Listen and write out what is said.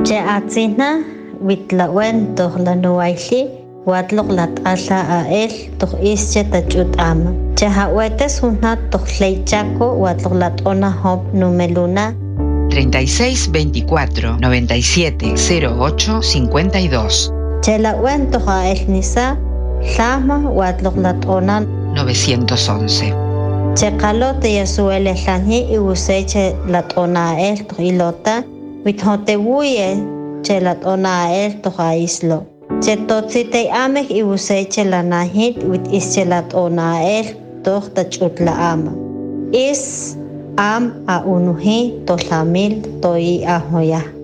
Che atzina witlawen toh lanuaili watlok lat'ala ael toh ische tachut ama. Che hawetes hunat toh leichaco watlok lat'ona hop numeluna 36 24 97 08 52. Che lawen toh ael nisa llama watlok lat'ona 911. Che qalote yasuele llani iwuseche lat'ona ael toh ilota withotewuye che lat'ona ael toh aislo. Che totzitei amek iwuseche lanahit wit ische lat'ona ael toh tachut la ama. Is am a unuhi to lamil toi ahoya.